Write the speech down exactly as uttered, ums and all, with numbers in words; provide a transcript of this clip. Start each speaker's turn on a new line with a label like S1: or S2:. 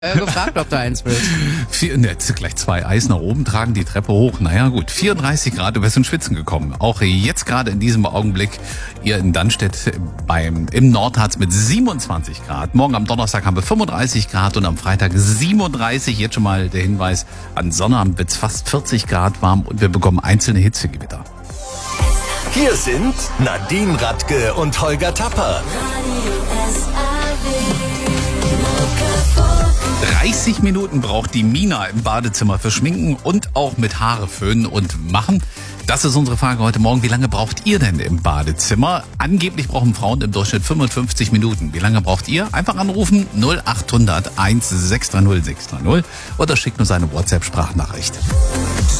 S1: äh, gefragt, ob du eins willst.
S2: Vier, ne, jetzt gleich zwei Eis nach oben tragen, die Treppe hoch. Naja gut, vierunddreißig Grad, du bist in Schwitzen gekommen. Auch jetzt gerade in diesem Augenblick hier in Dannstedt beim, im Nordharz mit siebenundzwanzig Grad. Morgen am Donnerstag haben wir fünfunddreißig Grad und am Freitag siebenunddreißig. Jetzt schon mal der Hinweis, an Sonnabend wird es fast vierzig Grad warm und wir bekommen einzelne Hitzegewitter.
S3: Hier sind Nadine Radke und Holger Tapper.
S2: dreißig Minuten braucht die Mina im Badezimmer für Schminken und auch mit Haare föhnen und machen. Das ist unsere Frage heute Morgen. Wie lange braucht ihr denn im Badezimmer? Angeblich brauchen Frauen im Durchschnitt fünfundfünfzig Minuten. Wie lange braucht ihr? Einfach anrufen null acht hundert eins sechs drei null sechs drei null oder schickt uns eine WhatsApp-Sprachnachricht.